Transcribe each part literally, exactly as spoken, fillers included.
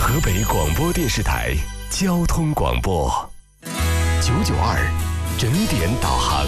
河北广播电视台交通广播九九二整点导航。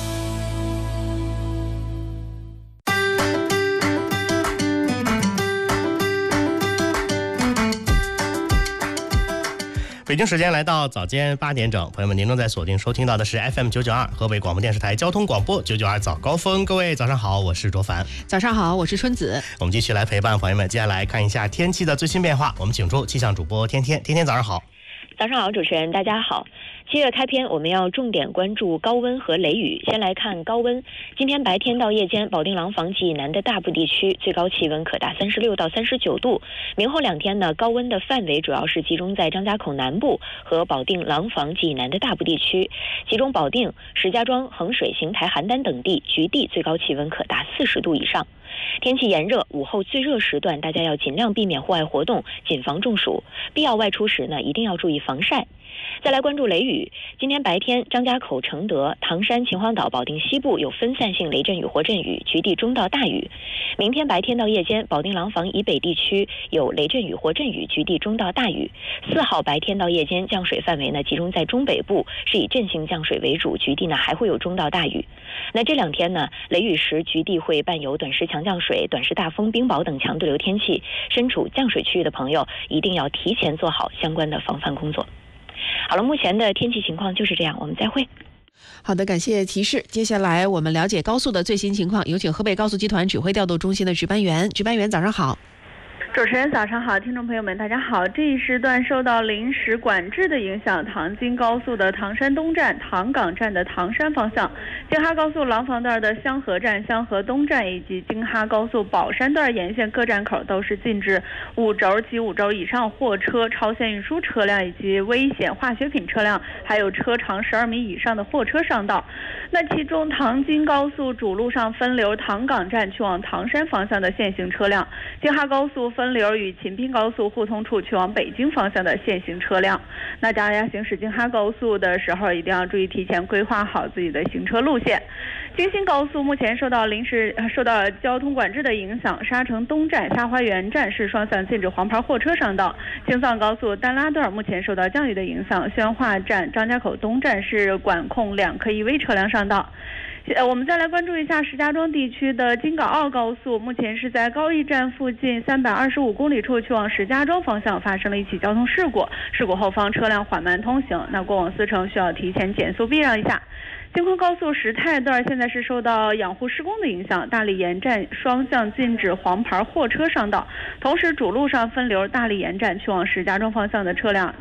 北京时间来到早间八点整，朋友们，您正在锁定收听到的是 F M 九九二河北广播电视台交通广播九九二早高峰。各位早上好，我是卓凡。 早上好，我是春子。 我们继续来陪伴朋友们，接下来看一下天气的最新变化。我们请出气象主播天天，天天早上好。 早上好，主持人大家好。七月开篇，我们要重点关注高温和雷雨。先来看高温，今天白天到夜间，保定廊坊及以南的大部地区最高气温可达三十六到三十九度。明后两天呢，高温的范围主要是集中在张家口南部和保定廊坊及以南的大部地区，其中保定、石家庄、衡水、邢台、邯郸等地局地最高气温可达四十度以上。天气炎热，午后最热时段，大家要尽量避免户外活动，谨防中暑。必要外出时呢，一定要注意防晒。再来关注雷雨，今天白天，张家口、承德、唐山、秦皇岛、保定西部有分散性雷阵雨或阵雨，局地中到大雨。明天白天到夜间，保定廊坊以北地区有雷阵雨或阵雨，局地中到大雨。四号白天到夜间，降水范围呢集中在中北部，是以阵性降水为主，局地呢还会有中到大雨。那这两天呢，雷雨时局地会伴有短时强降水、短时大风、冰雹等强对流天气，身处降水区域的朋友一定要提前做好相关的防范工作。好了，目前的天气情况就是这样，我们再会。 好的，感谢提示。接下来我们了解高速的最新情况，有请河北高速集团指挥调度中心的值班员。值班员早上好。 主持人早上好，听众朋友们大家好。这一时段受到临时管制的影响，唐京高速的唐山东站、唐岗站的唐山方向，京哈高速廊坊段的香河站、香河东站以及京哈高速宝山段沿线各站口都是禁止五轴及五轴以上货车、超限运输车辆以及危险化学品车辆，还有车长十二米以上的货车上道。那其中唐京高速主路上分流唐岗站去往唐山方向的限行车辆，京哈高速分流与秦滨高速互通处去往北京方向的限行车辆。那大家行驶京哈高速的时候，一定要注意提前规划好自己的行车路线。京新高速目前受到临时受到交通管制的影响，沙城东站、下花园站是双向禁止黄牌货车上道。京藏高速丹拉段目前受到降雨的影响，宣化站、张家口东站是管控两客一危车辆上道。呃，我们再来关注一下石家庄地区的京港澳高速，目前是在高义站附近三百二十五公里处去往石家庄方向发生了一起交通事故，事故后方车辆缓慢通行，那过往四乘需要提前减速避让一下。京昆高速石泰段现在是受到养护施工的影响，大理沿站双向禁止黄牌货车上道，同时主路上分流大理沿站去往石家庄方向的车辆